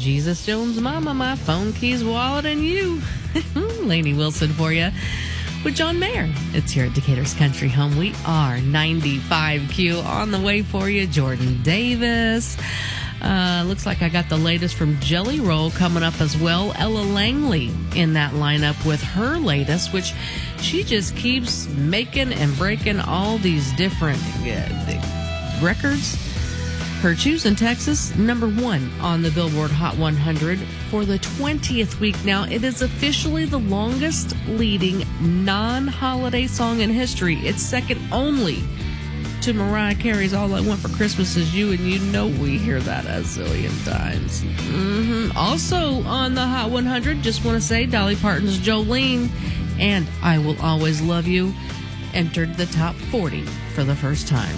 Jesus Jones' mama, my phone, keys, wallet, and you. Lainey Wilson for you with John Mayer. It's here at Decatur's Country Home. We are 95Q on the way for you. Jordan Davis. Looks like I got the latest from Jelly Roll coming up as well. Ella Langley in that lineup with her latest, which she just keeps making and breaking all these different records. Her Choosing Texas, number 1 on the Billboard Hot 100 for the 20th week now. It is officially the longest leading non-holiday song in history. It's second only to Mariah Carey's All I Want for Christmas Is You, and you know we hear that a zillion times. Also on the Hot 100, just want to say Dolly Parton's Jolene and I Will Always Love You entered the top 40 for the first time.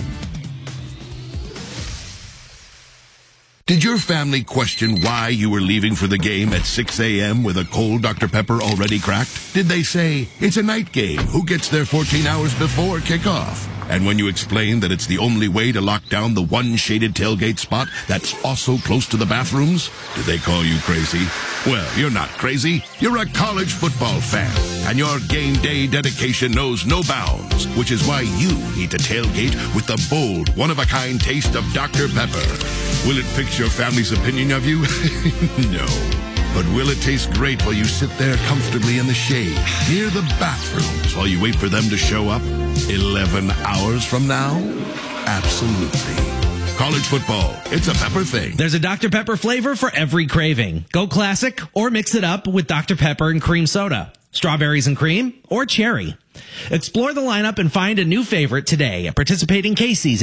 Did your family question why you were leaving for the game at 6 a.m. with a cold Dr. Pepper already cracked? Did they say, it's a night game, who gets there 14 hours before kickoff? And when you explained that it's the only way to lock down the one shaded tailgate spot that's also close to the bathrooms, did they call you crazy? Well, you're not crazy. You're a college football fan, and your game day dedication knows no bounds, which is why you need to tailgate with the bold, one-of-a-kind taste of Dr. Pepper. Will it fix your family's opinion of you? No. But will it taste great while you sit there comfortably in the shade near the bathrooms while you wait for them to show up 11 hours from now? Absolutely. College football, it's a Pepper thing. There's a Dr. Pepper flavor for every craving. Go classic or mix it up with Dr. Pepper and cream soda, strawberries and cream, or cherry. Explore the lineup and find a new favorite today at participating Casey's